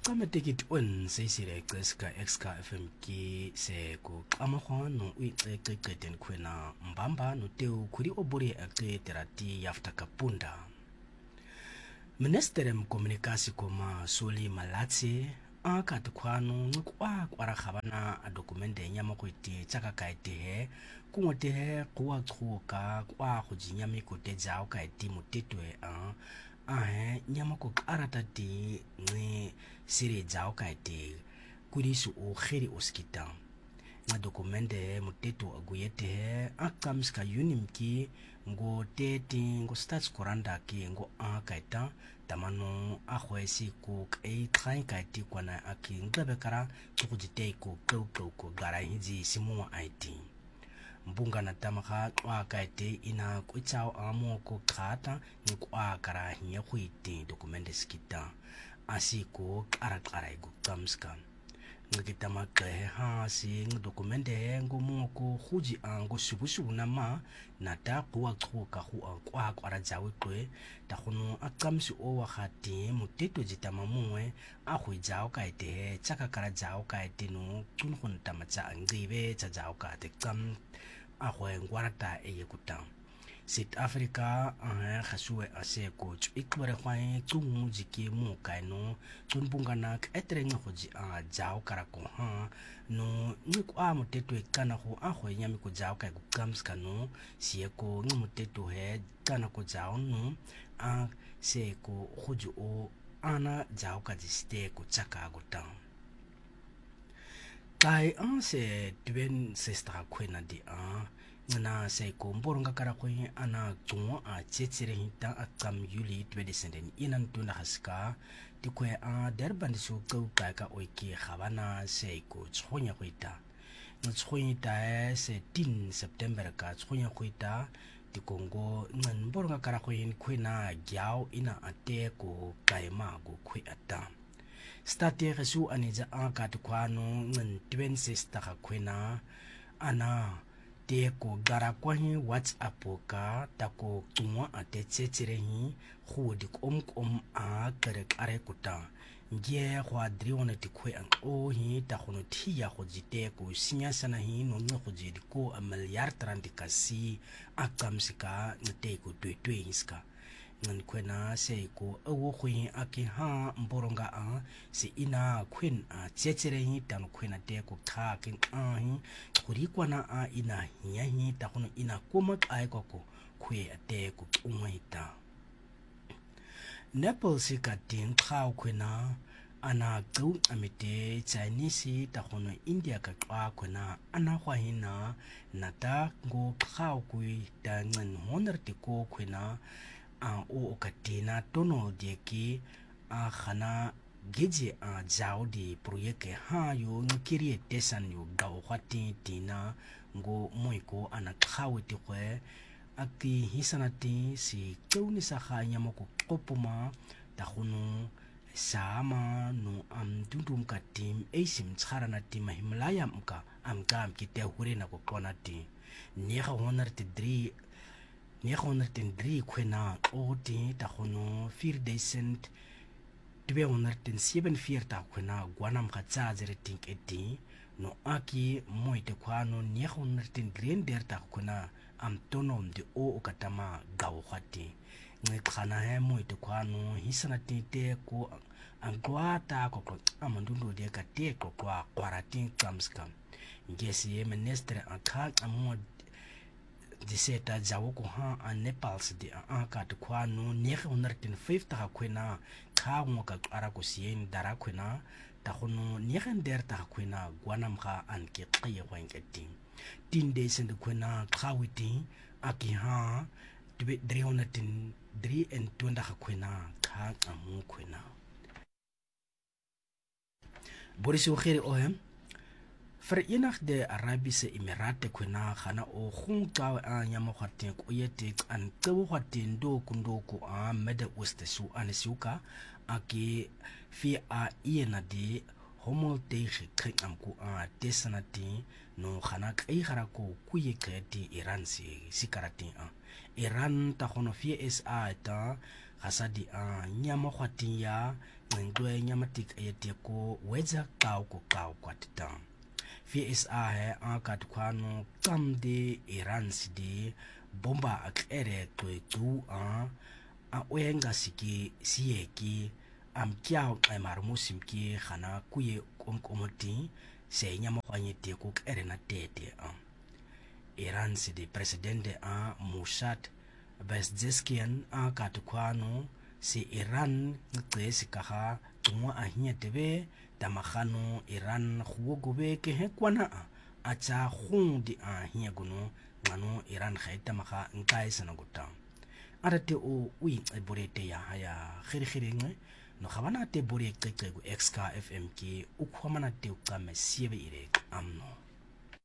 Qametikit on sisire qiska exka FM ki se ku qamahwano uiqeqeqeten khwena mbamba no teu khuri obori aqe terati yafta kapunda. Ministerem komunikasi koma Soli Malatsi aka tukwano ngqwa kwara khabana a dokumente nyama go ite tsaka kaite he kungote he kwa tsuka kwa go jinyame ko tejao kaite motetwe a he nyama ko arata ti ngi siri jao kaite kurisu o khiri oskita na dokumente moteto aguyete he akamska unimki ngo teti ngo stats koranda ki ngo kaita tamano akhwesi ku kai khai kaiti kwana aki nglebekara tsukujite ko ko gara hinji simu IT mbunga na tamaka kwa kaiti ina kuchao amo ko khata ni kwa kara hinya khuiti dokumente skita asiko arakara igu kamska ngikita makahe ha si dokumente ngo moko khuji ango subusu na ma na ta kwa ka hu kwa kwara jawe kwe ta khono akamsi o wa khati muteto jitama mwe a khu jao ka ite chaka kara jao ka ite no tun khon ta ma cha ngibe cha jao ka te kam a khwe ngwarata e yekuta South Africa khasuwe ase coach ikware khwae tsungu jiki mu kaino tsunbungana etrenga khoji a jao karako ha no nikwa moteto ekana ho a khwe nyami ko jao ka ku kams kano sieko ngi moteto he kana ko jao no a se ko khoju o ana jao ka jiste ko chaka gota kai se twen sestra khwena di na se ko mboronga kara ko ana tsungo a chetsere hita akam yuli 2017 inan tuna haska tikwe a derban su ko ka oiki khabana se ko tsonya khoita no tsonya se 10 September ka tsonya khoita tikongo ngan mboronga kara ko yin khwena gyao ina ate ko kaima go khwe ata state resu anija aka tukwano ngan 26 ta khwena ana te ko gara kwa hi WhatsApp ka ta ko tungwa ate tsetsere hi khudi kom a kare kare kuta ngie khwa drione ti khwe an o hi ta khono thia go jite ko sinya sana hi no nge go jidi ko a milyar trandikasi akamsika nte ko twetwe hiska ngan kwena se ko awo khwi ake ha mboronga a se ina khwen a tsetsere hi tan khwena te ko kha ke a hi khuri kwana a ina hiya hi ta khono ina koma ai ko khwe ate ko umita Nepal sika tin khau khwena ana gau amite Chinese ta khono India ka kwa khwena ana khwa hina nata go khau kui ta ngan honor ti ko khwena o katina tono deki a khana geje a jao di proyeke ha yo ngkiri tesan yo gaw khati tina ngo moiko ana khawti khwe aki hisanati si keuni sa khanya moko kopuma ta khunu sama no am dundum ka tim esim tsara na tim himlaya mka am kam kite hure na ko konati ni kha honor ti dri ni khona tendri khwena oti ta khono 4 274 ta khwena gwanam kha tsazere tink eti no aki moite khwano ni khona tendri nder ta khwena am tonom de o katama gaw khati ngi khana he moite khwano hisana tinte ko angwata ko amandundo de ka te ko kwa kwaratin kamskam ngesi minister akha amod diseta jawo ko ha a Nepal de a ka to kwano 950 khwena kha ngo ka ara ko sien dara khwena ta khono 900 ta khwena gwanam kha an ke qiye khwenketi tin days and khwena khawiti aki ha 303 and 20 khwena kha amu khwena Boris Ogere ohem Verenigde Arabische Emirate khwena khana o khungqa a nyama khwate ko yete an tsewo khwate ndoko a Middle East su anisuka ake fi a iena de homoltege khengam ko a tesanati no khana kai khara ko kuye kreti Iran si sikarati a Iran ta khono fi SA ta khasadi a nyama khwate ya ngcintwe nyamatik ayeteko weza qaw kwatitang VSA he akat kwano tsamde Iran sidi bomba aklere qequ a oyenga siki siyeki amkyao emarmusimki khana kuye komkomoti se nyama kwanyete ko klere na tete Iran sidi presidente Mossad Pezeshkian akat kwano si Iran ngcesi kaha tungwa ahinyetebe tamakhano Iran khuwogobe ke hekwana acha khundi ahiyagunu ngano Iran khaita makha nkaisa naguta arate o uyiceburete ya haya khirikhiringe no khabana te buri ecece ku XK FM ki ukhwamana te uqame siebe ire amno